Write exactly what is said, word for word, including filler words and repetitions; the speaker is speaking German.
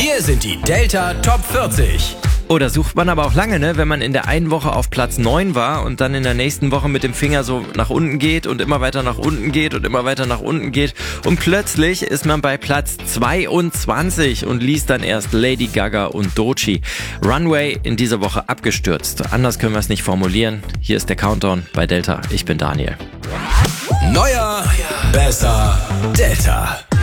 Hier sind die Delta Top vierzig. Oder sucht man aber auch lange, ne? Wenn man in der einen Woche auf Platz neun war und dann in der nächsten Woche mit dem Finger so nach unten geht und immer weiter nach unten geht und immer weiter nach unten geht. Und plötzlich ist man bei Platz zweiundzwanzig und liest dann erst Lady Gaga und Doechii. Runway in dieser Woche abgestürzt. Anders können wir es nicht formulieren. Hier ist der Countdown bei Delta. Ich bin Daniel. Neuer, besser, Delta.